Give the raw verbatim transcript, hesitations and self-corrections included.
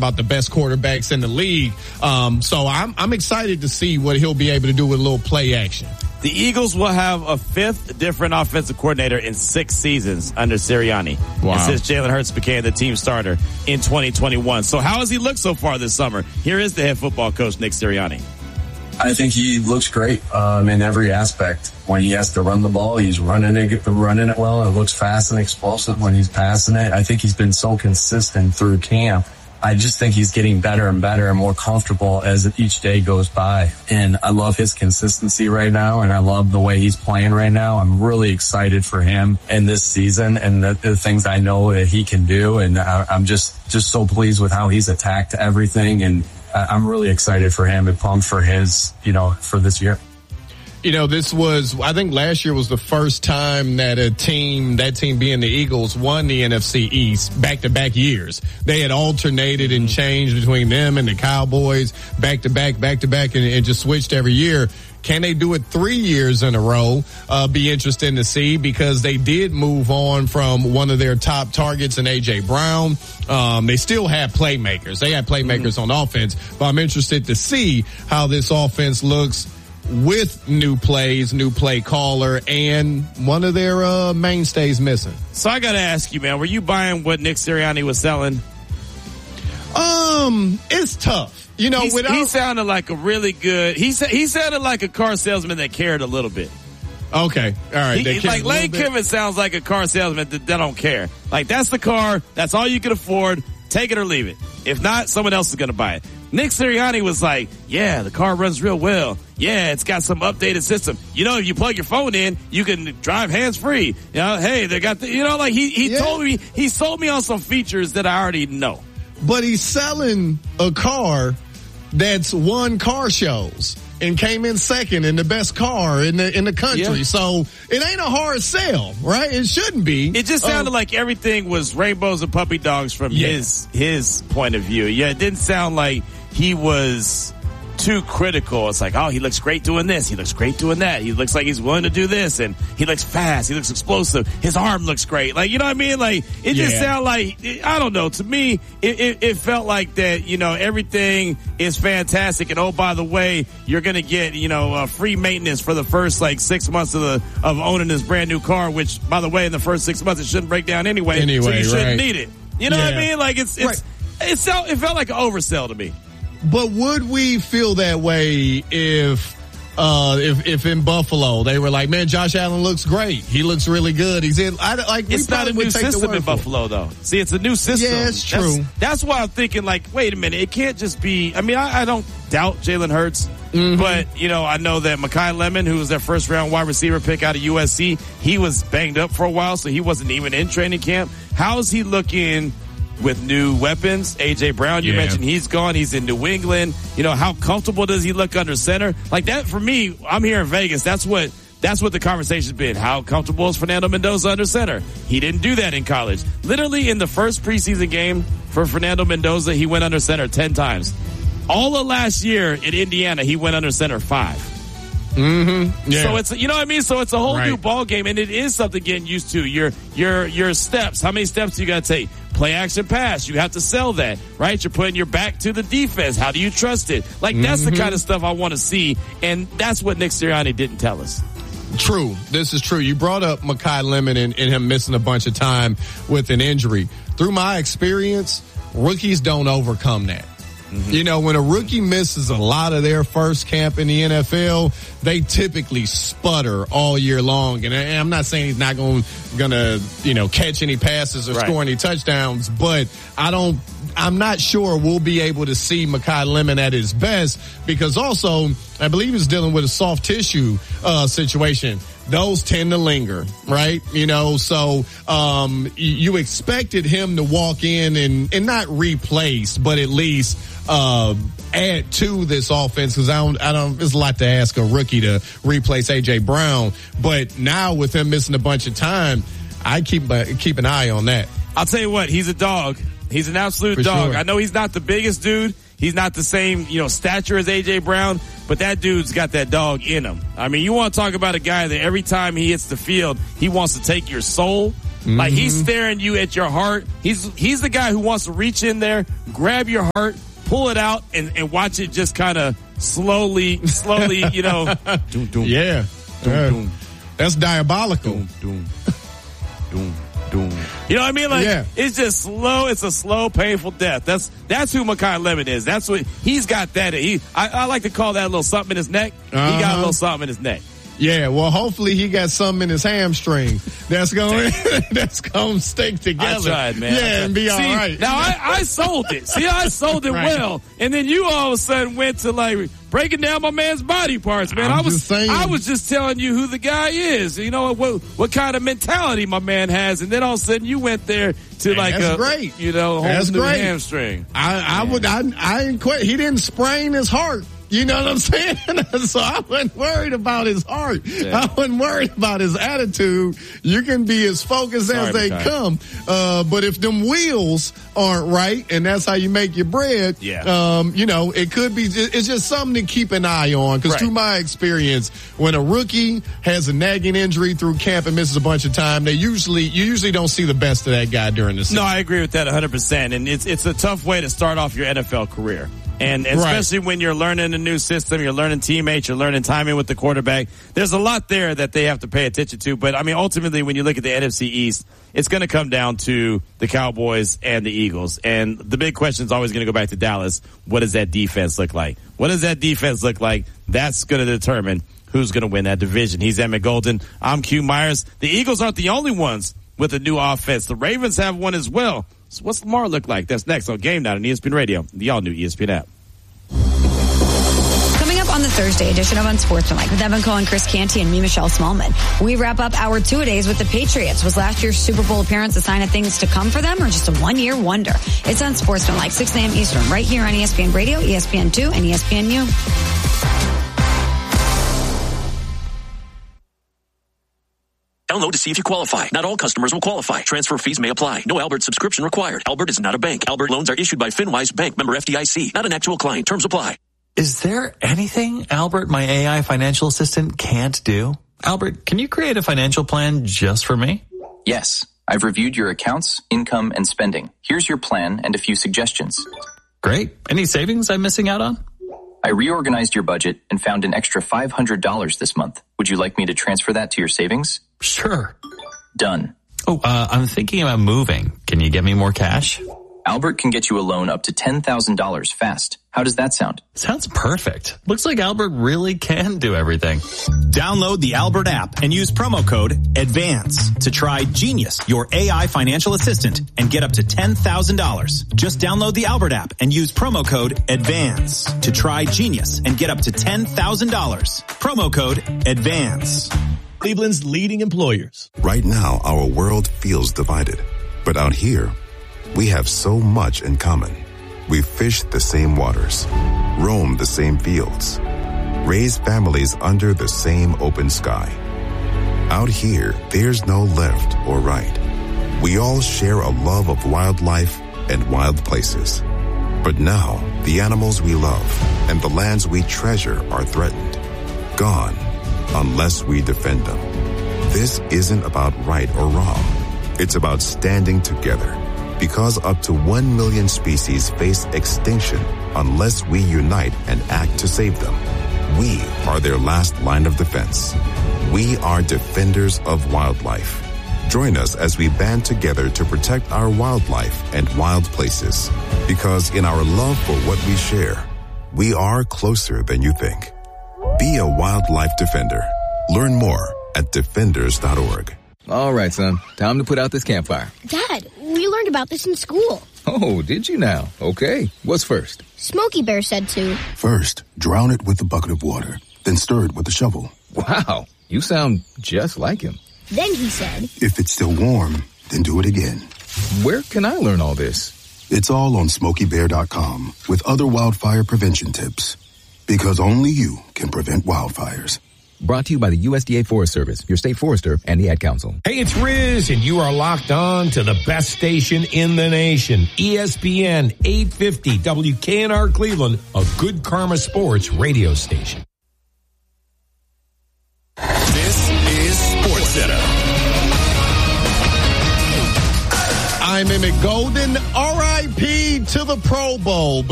about the best quarterbacks in the league. Um, so I'm, I'm excited to see what he'll be able to do with a little play action. The Eagles will have a fifth different offensive coordinator in six seasons under Sirianni. Wow. And since Jalen Hurts became the team starter in twenty twenty-one. So how has he looked so far this summer? Here is the head football coach, Nick Sirianni. I think he looks great um, in every aspect. When he has to run the ball, he's running it, running it well. It looks fast and explosive when he's passing it. I think he's been so consistent through camp. I just think he's getting better and better and more comfortable as each day goes by. And I love his consistency right now, and I love the way he's playing right now. I'm really excited for him in this season and the, the things I know that he can do. And I, I'm just, just so pleased with how he's attacked everything. And I'm really excited for him and pumped for his, you know, for this year. You know, this was, I think last year was the first time that a team, that team being the Eagles, won the N F C East back-to-back years. They had alternated and changed between them and the Cowboys back-to-back, back-to-back, and, and just switched every year. Can they do it three years in a row? Uh, be interesting to see, because they did move on from one of their top targets in A J Brown. Um, they still have playmakers. They have playmakers mm-hmm. on offense, but I'm interested to see how this offense looks with new plays, new play caller, and one of their uh, mainstays missing. So I got to ask you, man, were you buying what Nick Sirianni was selling? Um, it's tough. You know, He's, without he sounded like a really good. He he sounded like a car salesman that cared a little bit. Okay, all right. He, like Lane Kiffin sounds like a car salesman that, that don't care. Like, that's the car. That's all you can afford. Take it or leave it. If not, someone else is going to buy it. Nick Sirianni was like, yeah, the car runs real well. Yeah, it's got some updated system. You know, if you plug your phone in, you can drive hands-free. You know, hey, they got the, you know, like he, he yeah. told me, he sold me on some features that I already know. But he's selling a car that's won car shows and came in second in the best car in the in the country. Yeah. So it ain't a hard sell, right? It shouldn't be. It just sounded uh, like everything was rainbows and puppy dogs from yeah. his his point of view. Yeah, it didn't sound like he was too critical. It's like, oh, he looks great doing this. He looks great doing that. He looks like he's willing to do this, and he looks fast. He looks explosive. His arm looks great. Like, you know what I mean? Like, it just yeah. sounded like, I don't know. To me, it, it, it felt like that, you know, everything is fantastic. And oh, by the way, you're going to get, you know, uh, free maintenance for the first like six months of the, of owning this brand new car, which, by the way, in the first six months, it shouldn't break down anyway. Anyway, so you shouldn't right. need it. You know yeah. what I mean? Like, it's, it's, right. it, felt, it felt like an oversell to me. But would we feel that way if, uh, if, if in Buffalo they were like, man, Josh Allen looks great. He looks really good. He's in, I, like, it's not a new system in Buffalo though. See, it's a new system. Yeah, it's true. That's, that's why I'm thinking like, wait a minute. It can't just be, I mean, I, I don't doubt Jalen Hurts, mm-hmm. but you know, I know that Mekhi Lemon, who was their first round wide receiver pick out of U S C, he was banged up for a while, so he wasn't even in training camp. How is he looking with new weapons? A J Brown, you yeah. mentioned he's gone. He's in New England. You know, how comfortable does he look under center? Like that, for me, I'm here in Vegas. That's what, that's what the conversation's been. How comfortable is Fernando Mendoza under center? He didn't do that in college. Literally in the first preseason game for Fernando Mendoza, he went under center ten times. All of last year in Indiana, he went under center five. Mm-hmm. Yeah. So it's, you know what I mean? So it's a whole right. new ball game, and it is something getting used to. Your, your, your steps. How many steps do you got to take? Play action pass. You have to sell that, right? You're putting your back to the defense. How do you trust it? Like, that's mm-hmm. the kind of stuff I want to see, and that's what Nick Sirianni didn't tell us. True. This is true. You brought up Mekhi Lemon and, and him missing a bunch of time with an injury. Through my experience, rookies don't overcome that. Mm-hmm. You know, when a rookie misses a lot of their first camp in the N F L, they typically sputter all year long. And I'm not saying he's not going to, you know, catch any passes or right. score any touchdowns, but I don't, I'm not sure we'll be able to see Mekhi Lemon at his best, because also I believe he's dealing with a soft tissue uh, situation. Those tend to linger, right? You know, so um you expected him to walk in and, and not replace, but at least uh add to this offense, because I don't, I don't, it's a lot to ask a rookie to replace A J Brown. But now with him missing a bunch of time, I keep uh, keep an eye on that. I'll tell you what, he's a dog. He's an absolute For dog. Sure. I know he's not the biggest dude. He's not the same, you know, stature as A J Brown, but that dude's got that dog in him. I mean, you want to talk about a guy that every time he hits the field, he wants to take your soul. Mm-hmm. Like, he's staring you at your heart. He's he's the guy who wants to reach in there, grab your heart, pull it out, and, and watch it just kind of slowly, slowly, you know. Doom, doom. Yeah. Doom, uh, doom. That's diabolical. Doom, doom, doom, doom. You know what I mean? Like, yeah. It's just slow. It's a slow, painful death. That's that's who Makai Lemon is. That's what he's got. That he, I, I like to call that a little something in his neck. Uh-huh. He got a little something in his neck. Yeah, well, hopefully he got something in his hamstring that's going that's going to stick together. I tried, man. Yeah, and be See, all right. Now I, I sold it. See, I sold it right. well, and then you all of a sudden went to like breaking down my man's body parts, man. I'm I was just saying. I was just telling you who the guy is. You know what what kind of mentality my man has, and then all of a sudden you went there to man, like that's a great. You know, whole that's new great. hamstring. I, I would I I didn't quit. He didn't sprain his heart. You know what I'm saying? So I wasn't worried about his heart. Yeah. I wasn't worried about his attitude. You can be as focused Sorry, as they Makai. come. Uh, but if them wheels aren't right, and that's how you make your bread, yeah. um, you know, it could be, it's just something to keep an eye on. Because right. through my experience, when a rookie has a nagging injury through camp and misses a bunch of time, they usually, you usually don't see the best of that guy during the season. No, I agree with that one hundred percent. And it's, it's a tough way to start off your N F L career. And especially right. when you're learning a new system, you're learning teammates, you're learning timing with the quarterback. There's a lot there that they have to pay attention to. But, I mean, ultimately, when you look at the N F C East, it's going to come down to the Cowboys and the Eagles. And the big question is always going to go back to Dallas. What does that defense look like? What does that defense look like? That's going to determine who's going to win that division. He's Emmett Golden. I'm Q Myers. The Eagles aren't the only ones with a new offense. The Ravens have one as well. So what's Lamar look like? That's next on Game Night on E S P N Radio, the all-new E S P N app. Coming up on the Thursday edition of Unsportsmanlike with Evan Cohen, Chris Canty, and me, Michelle Smallman. We wrap up our two-a-days with the Patriots. Was last year's Super Bowl appearance a sign of things to come for them or just a one-year wonder? It's Unsportsmanlike, six a.m. Eastern, right here on E S P N Radio, E S P N two, and E S P N U. Download to see if you qualify. Not all customers will qualify. Transfer fees may apply. No Albert subscription required. Albert is not a bank. Albert loans are issued by FinWise Bank, member F D I C. Not an actual client. Terms apply. Is there anything Albert, my A I financial assistant, can't do? Albert, can you create a financial plan just for me? Yes. I've reviewed your accounts, income, and spending. Here's your plan and a few suggestions. Great. Any savings I'm missing out on? I reorganized your budget and found an extra five hundred dollars this month. Would you like me to transfer that to your savings? Sure. Done. Oh, uh, I'm thinking about moving. Can you get me more cash? Albert can get you a loan up to ten thousand dollars fast. How does that sound? Sounds perfect. Looks like Albert really can do everything. Download the Albert app and use promo code ADVANCE to try Genius, your A I financial assistant, and get up to ten thousand dollars. Just download the Albert app and use promo code ADVANCE to try Genius and get up to ten thousand dollars. Promo code ADVANCE. Cleveland's leading employers. Right now, our world feels divided. But out here, we have so much in common. We fish the same waters, roam the same fields, raise families under the same open sky. Out here, there's no left or right. We all share a love of wildlife and wild places. But now, the animals we love and the lands we treasure are threatened, gone, unless we defend them. This isn't about right or wrong. It's about standing together. Because up to one million species face extinction unless we unite and act to save them. We are their last line of defense. We are defenders of wildlife. Join us as we band together to protect our wildlife and wild places. Because in our love for what we share, we are closer than you think. Be a wildlife defender. Learn more at defenders dot org. All right, son. Time to put out this campfire. Dad, we learned about this in school. Oh, did you now? Okay. What's first? Smokey Bear said to. First, drown it with a bucket of water. Then stir it with a shovel. Wow. You sound just like him. Then he said. If it's still warm, then do it again. Where can I learn all this? It's all on smokey bear dot com with other wildfire prevention tips. Because only you can prevent wildfires. Brought to you by the U S D A Forest Service, your state forester, and the Ad Council. Hey, it's Riz, and you are locked on to the best station in the nation, E S P N eight fifty W K N R Cleveland, a Good Karma Sports radio station. This is SportsCenter. Ryan Emmett Golden, R I P to the Pro Bowl.